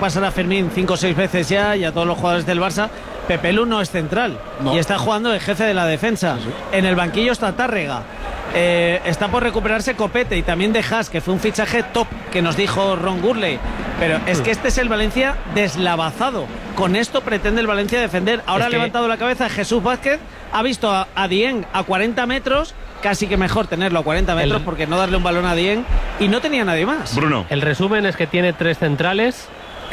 repasar a Fermín 5 o 6 veces ya y a todos los jugadores del Barça. Pepe Lu no es central y está jugando de jefe de la defensa. En el banquillo está Tárrega. Está por recuperarse Copete y también de Haas, que fue un fichaje top que nos dijo Ron Gurley. Pero es que este es el Valencia deslavazado. Con esto pretende el Valencia defender. Ahora ha levantado la cabeza Jesús Vázquez, ha visto a Dieng a 40 metros. Casi que mejor tenerlo a 40 metros porque no darle un balón a Dieng, y no tenía nadie más. Bruno. El resumen es que tiene 3 centrales,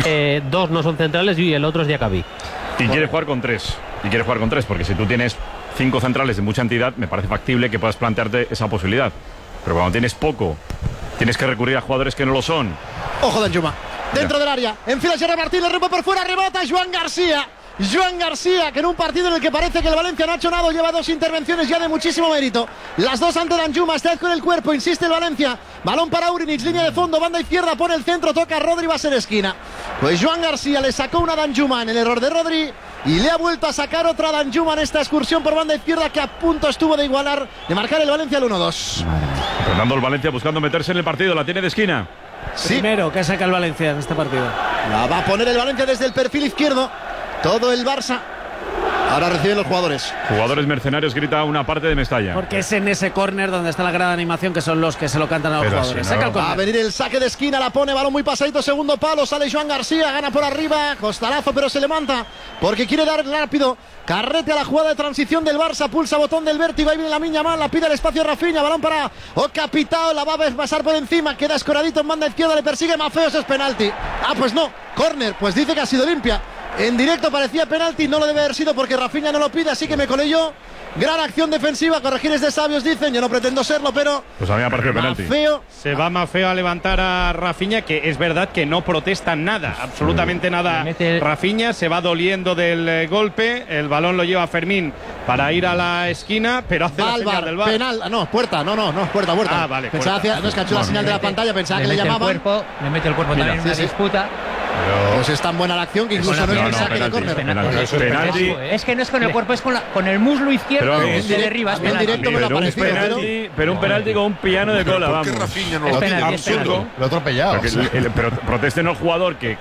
2 no son centrales y el otro es Diacabí. Y quiere jugar con 3. Porque si tú tienes 5 centrales de mucha entidad, me parece factible que puedas plantearte esa posibilidad. Pero cuando tienes poco, tienes que recurrir a jugadores que no lo son. Ojo de Anjuma. Dentro del área. Enfila Gerard Martín, le rompe por fuera, rebota Joan García. Joan García, que en un partido en el que parece que el Valencia no ha hecho nada, lleva 2 intervenciones ya de muchísimo mérito. Las 2 ante Danjuma, esta vez con el cuerpo, insiste el Valencia. Balón para Urinic, línea de fondo, banda izquierda, pone el centro, toca a Rodri, va a ser esquina. Pues Joan García le sacó una a Danjuma en el error de Rodri y le ha vuelto a sacar otra a Danjuma en esta excursión por banda izquierda, que a punto estuvo de igualar, de marcar el Valencia al 1-2. Fernando, el Valencia buscando meterse en el partido, la tiene de esquina. Sí. Primero que saca el Valencia en este partido. La va a poner el Valencia desde el perfil izquierdo. Todo el Barça. Ahora reciben los jugadores. Jugadores mercenarios, grita una parte de Mestalla. Porque es en ese córner donde está la gran animación, que son los que se lo cantan a los jugadores. Si no, va a venir el saque de esquina, la pone, balón muy pasadito, segundo palo, sale Joan García, gana por arriba, costalazo, pero se levanta porque quiere dar rápido carrete a la jugada de transición del Barça, pulsa botón del vértigo, ahí viene la Miña Mal, la pide el espacio Rafinha, balón para Capitao, la va a pasar por encima, queda escoradito en banda izquierda, le persigue Mafeos, es penalti. Ah, pues no, córner, pues dice que ha sido limpia. En directo parecía penalti, no lo debe haber sido porque Rafinha no lo pide, así que me colé yo. Gran acción defensiva, corregir es de sabios, dicen. Yo no pretendo serlo, pero pues a mí me ha parecido penalti. Se va Mafeo a levantar a Rafinha, que es verdad que no protesta nada, absolutamente nada. Rafinha se va doliendo del golpe, el balón lo lleva Fermín para ir a la esquina, pero hace la señal del VAR. Penal, no, puerta, no, puerta. Ah, vale. Pensaba puerta. No es que ha hecho la señal de la pantalla, pensaba que le llamaban. Le mete el cuerpo también en una disputa. Pues es tan buena la acción que incluso no es el saque de córner. Penalti. Es que no es con el cuerpo, es con el muslo izquierdo que se derriba. Es penalti. Pero un penalti con un piano de cola, vamos. ¿Por qué Rafinha no lo tiene? Absurdo. Lo ha atropellado. Pero protesten al jugador que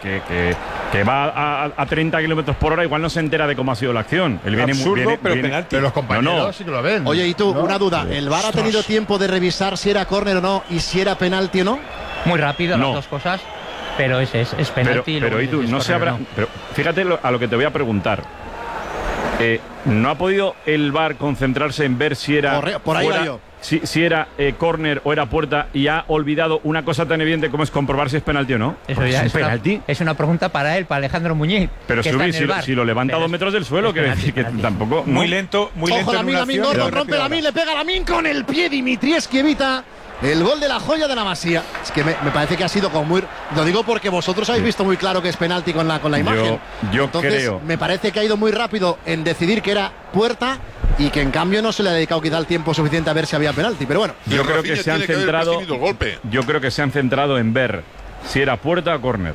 va a 30 kilómetros por hora, igual no se entera de cómo ha sido la acción. Él viene Absurdo, viene, pero penalti. Pero los compañeros sí que lo ven. Oye, y tú, una duda. ¿El VAR ha tenido tiempo de revisar si era córner o no y si era penalti o no? Muy rápido, las dos cosas. Pero es penalti. Pero y tú, no se habrá. Pero fíjate a lo que te voy a preguntar. ¿No ha podido el VAR concentrarse en ver si era por ahí va yo. Si era córner o era puerta, y ha olvidado una cosa tan evidente como es comprobar si es penalti o no? Eso ya es penalti. Es una pregunta para él, para Alejandro Muñiz. Pero si lo levanta a 2 metros del suelo, quiere decir que tampoco. Muy lento. Ojo, Lamin, Gordon rompe Lamin, le pega Lamin con el pie. Dimitrievski evita el gol de la joya de la Masía. Es que me parece que ha sido como muy. Lo digo porque vosotros habéis visto muy claro que es penalti con la imagen. Entonces, creo. Me parece que ha ido muy rápido en decidir que era puerta y que en cambio no se le ha dedicado quizá el tiempo suficiente a ver si había penalti. Pero bueno. Yo creo que se han centrado. Yo creo que se han centrado en ver si era puerta o córner.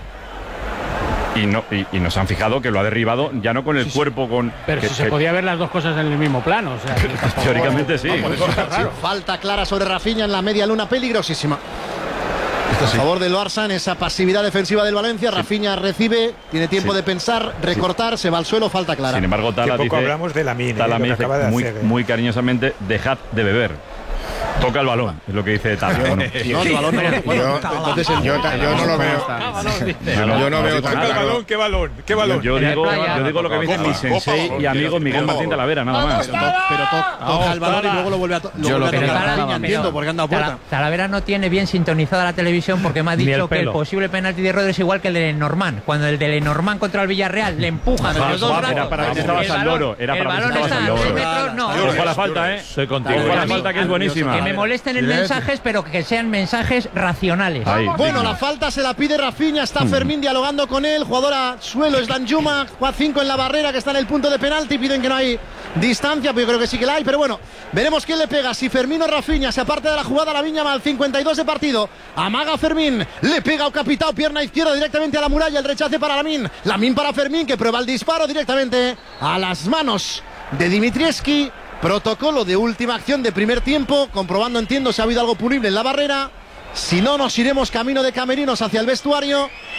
Y nos han fijado que lo ha derribado ya no con el cuerpo, pero si se podía ver las dos cosas en el mismo plano, o sea, teóricamente sí. Falta clara sobre Rafinha en la media luna, peligrosísima. A favor del Barça en esa pasividad defensiva del Valencia. Rafinha recibe, tiene tiempo de pensar, recortar, se va al suelo, falta clara. Sin embargo, Tala dice, hablamos de Lamin, dice muy cariñosamente, dejad de beber. Toca el balón, es lo que dice Tala. No, el balón no. Yo no lo veo. Yo no veo. Toca el balón, ¿qué balón? Yo digo lo que me dice mi sensei y amigo Miguel Martín Talavera, nada más. Pero toca el balón y luego lo vuelve a tocar. Entiendo porque anda a puerta. Talavera no tiene bien sintonizada la televisión porque me ha dicho que el posible penalti de Rodri es igual que el de Lenormand. Cuando el de Lenormand contra el Villarreal le empuja desde los dos brazos. Era para que estabas al loro. El balón está a 6 metros. No. Ojo a la falta, Soy contigo. Ojo a la falta, que es buenísima. Que me molesten en mensajes, pero que sean mensajes racionales. Bueno, la falta se la pide Rafinha, está Fermín dialogando con él, jugador a suelo es Danjuma, 5 en la barrera que está en el punto de penalti, piden que no hay distancia, pero yo creo que sí que la hay, pero bueno, veremos quién le pega, si Fermín o Rafinha. Se aparta de la jugada la Viña Mal, 52 de partido, amaga Fermín, le pega a Capitao, pierna izquierda directamente a la muralla, el rechace para Lamin para Fermín, que prueba el disparo directamente a las manos de Dimitrievski. Protocolo de última acción de primer tiempo, comprobando, entiendo, si ha habido algo punible en la barrera. Si no, nos iremos camino de camerinos hacia el vestuario.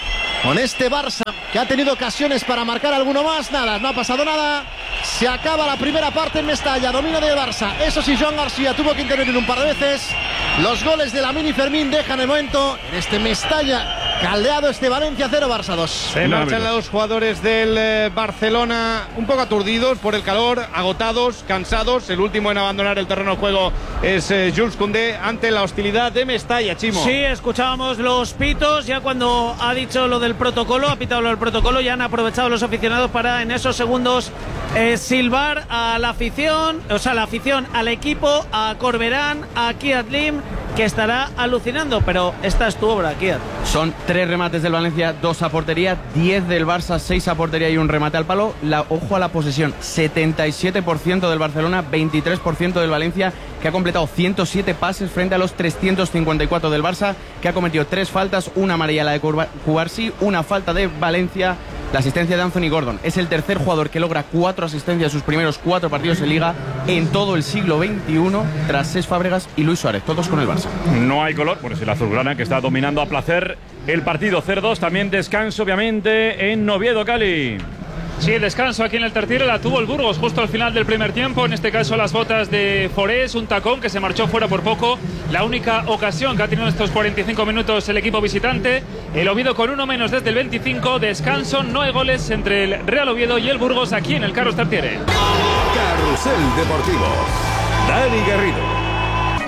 con este Barça que ha tenido ocasiones para marcar alguno más. Nada, no ha pasado nada. Se acaba la primera parte en Mestalla, dominio del Barça. Eso sí, Joan García tuvo que intervenir un par de veces. Los goles de Lamine y Fermín dejan el momento en este Mestalla caldeado, este Valencia 0, Barça 2. Se marchan los jugadores del Barcelona un poco aturdidos por el calor, agotados, cansados. El último en abandonar el terreno de juego es Jules Koundé ante la hostilidad de Mestalla, Chimo. Sí, escuchábamos los pitos ya cuando ha dicho lo del protocolo, ha pitado lo del protocolo, ya han aprovechado los aficionados para en esos segundos silbar a la afición, o sea, la afición al equipo, a Corberán, a Kiat Lim, que estará alucinando, pero esta es tu obra, Kiat. Son 3 remates del Valencia, 2 a portería, 10 del Barça, 6 a portería y un remate al palo. Ojo a la posesión, 77% del Barcelona, 23% del Valencia, que ha completado 107 pases frente a los 354 del Barça, que ha cometido 3 faltas, una amarilla la de Cubarsí, una falta de Valencia. La asistencia de Anthony Gordon. Es el tercer jugador que logra 4 asistencias en sus primeros 4 partidos en Liga en todo el siglo XXI, tras Cesc Fábregas y Luis Suárez, todos con el Barça. No hay color, pues el azulgrana que está dominando a placer el partido 0-2. También descanso, obviamente, en Oviedo, Cali. Sí, el descanso aquí en el tercero la tuvo el Burgos justo al final del primer tiempo. En este caso las botas de Forés, un tacón que se marchó fuera por poco. La única ocasión que ha tenido en estos 45 minutos el equipo visitante. El Oviedo con 1 menos desde el 25. Descanso, no hay goles entre el Real Oviedo y el Burgos aquí en el Carlos Tartiere. Carrusel Deportivo. Dani Garrido.